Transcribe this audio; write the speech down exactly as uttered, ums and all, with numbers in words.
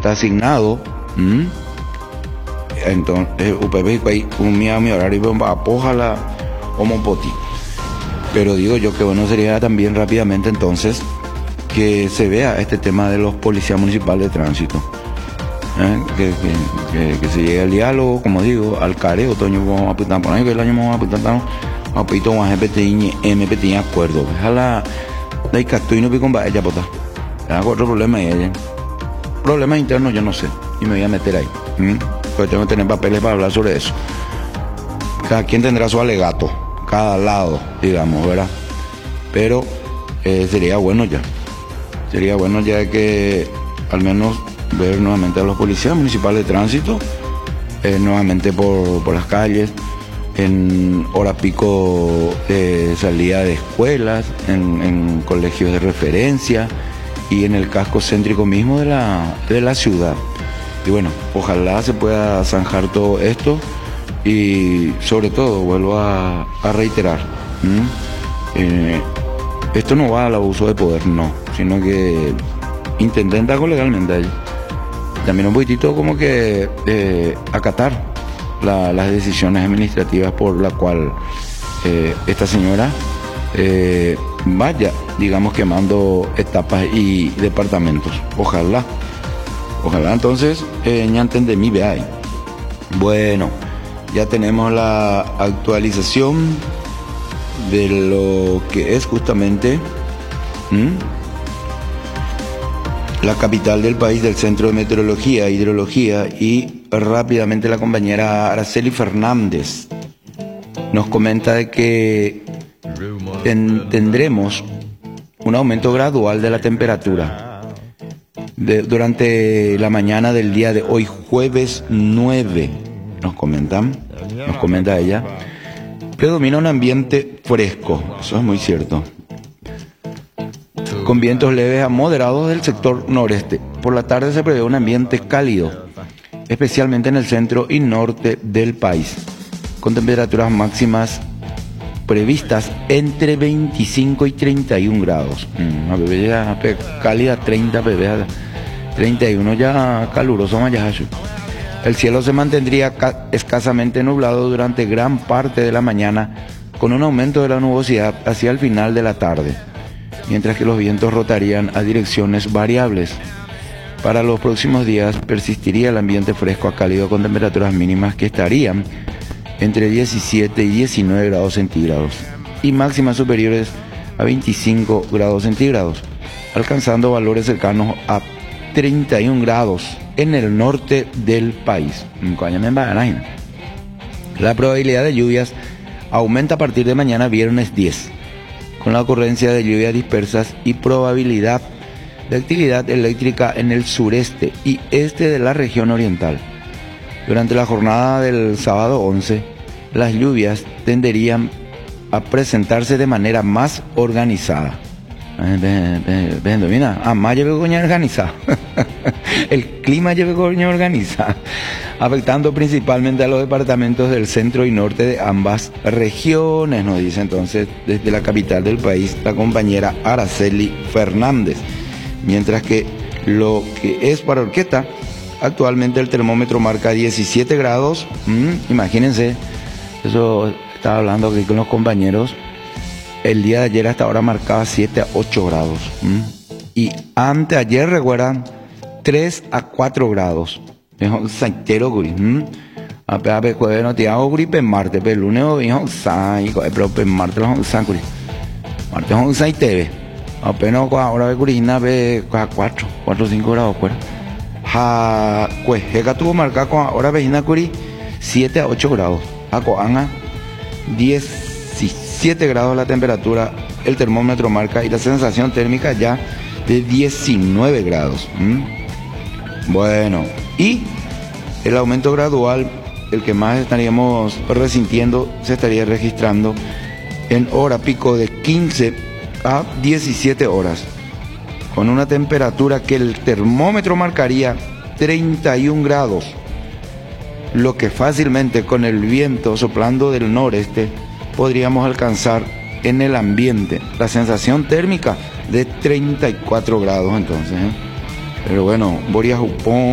está asignado. ¿Mm? Entonces, U P B hay un mi horario bomba apójala homopoti. Pero digo yo que bueno sería también rápidamente entonces que se vea este tema de los policías municipales de tránsito. ¿Eh? Que, que, que, que se llegue al diálogo, como digo, al careo, otoño vamos a apuntar por ahí, que el año vamos a apuntar, vamos a apuntar un M P T I acuerdo. Déjala, de ahí que no pico ella pota. Hago otro problema y ella. Problemas internos yo no sé, y me voy a meter ahí. ¿Mm? Porque tengo que tener papeles para hablar sobre eso. Cada quien tendrá su alegato, cada lado, digamos, ¿verdad? Pero eh, sería bueno ya. Sería bueno ya que al menos ver nuevamente a los policías municipales de tránsito, eh, nuevamente por, por las calles, en hora pico de salida de escuelas, en, en colegios de referencia y en el casco céntrico mismo de la, de la ciudad. Y bueno, ojalá se pueda zanjar todo esto y sobre todo, vuelvo a, a reiterar, eh, esto no va al abuso de poder, no, sino que intenten algo legalmente ahí. También un poquitito como que eh, acatar la, las decisiones administrativas por la cual eh, esta señora eh, vaya, digamos, quemando etapas y departamentos. Ojalá. Ojalá entonces eh, ya entendí mi vea ahí. Bueno, ya tenemos la actualización de lo que es justamente ¿Mm? la capital del país, del Centro de Meteorología e Hidrología, y rápidamente la compañera Araceli Fernández nos comenta de que ten, tendremos un aumento gradual de la temperatura De, durante la mañana del día de hoy, jueves nueve, nos comentan, nos comenta ella, predomina un ambiente fresco, eso es muy cierto, con vientos leves a moderados del sector noreste. Por la tarde se prevé un ambiente cálido, especialmente en el centro y norte del país, con temperaturas máximas previstas entre veinticinco y treinta y un grados. Una bebida cálida, treinta bebés, treinta y uno ya caluroso más ya. El cielo se mantendría escasamente nublado durante gran parte de la mañana, con un aumento de la nubosidad hacia el final de la tarde, mientras que los vientos rotarían a direcciones variables. Para los próximos días persistiría el ambiente fresco a cálido, con temperaturas mínimas que estarían entre diecisiete y diecinueve grados centígrados y máximas superiores a veinticinco grados centígrados, alcanzando valores cercanos a treinta y un grados en el norte del país. La probabilidad de lluvias aumenta a partir de mañana viernes diez, con la ocurrencia de lluvias dispersas y probabilidad de actividad eléctrica en el sureste y este de la región oriental. Durante la jornada del sábado once, las lluvias tenderían a presentarse de manera más organizada. Mira, a más lleve coña organizada. El clima lleve coña organizada, afectando principalmente a los departamentos del centro y norte de ambas regiones, nos dice entonces desde la capital del país la compañera Araceli Fernández. Mientras que lo que es para Orqueta, actualmente el termómetro marca diecisiete grados. Mm, imagínense, eso estaba hablando aquí con los compañeros. El día de ayer hasta ahora marcaba siete a ocho grados. Mm. Y anteayer, recuerdan, tres a cuatro grados. Es un santero, güey. Mm. A pegar jueves no te hago gripe martes, pero el lunes es un san, pero martes es un san, martes es un san y te ve. Apenas ahora ve curina ve a cuatro, cuatro o cinco grados fuera. Ja, pues, Jega tuvo marcado con ahora vecina curi siete a ocho grados. A Coanga, diecisiete grados la temperatura, el termómetro marca, y la sensación térmica ya de diecinueve grados. ¿Mm? Bueno, y el aumento gradual, el que más estaríamos resintiendo, se estaría registrando en hora pico de quince a diecisiete horas, con una temperatura que el termómetro marcaría treinta y un grados, lo que fácilmente con el viento soplando del noreste podríamos alcanzar en el ambiente la sensación térmica de treinta y cuatro grados entonces, ¿eh? Pero bueno, Boria Jupón